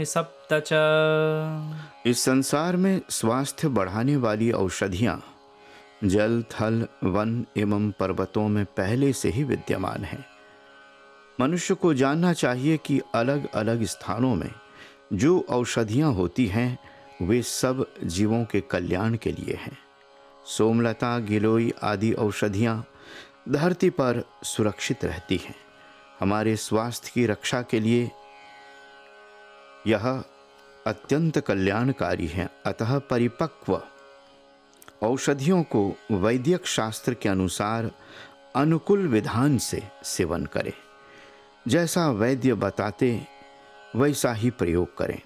सप्त च। इस संसार में स्वास्थ्य बढ़ाने वाली औषधियाँ जल, थल, वन एवं पर्वतों में पहले से ही विद्यमान हैं। मनुष्य को जानना चाहिए कि अलग अलग स्थानों में जो औषधियाँ होती हैं वे सब जीवों के कल्याण के लिए हैं। सोमलता, गिलोय आदि औषधियाँ धरती पर सुरक्षित रहती हैं। हमारे स्वास्थ्य की रक्षा के लिए यह अत्यंत कल्याणकारी है। अतः परिपक्व औषधियों को वैदिक शास्त्र के अनुसार अनुकूल विधान से सेवन करें। जैसा वैद्य बताते वैसा ही प्रयोग करें।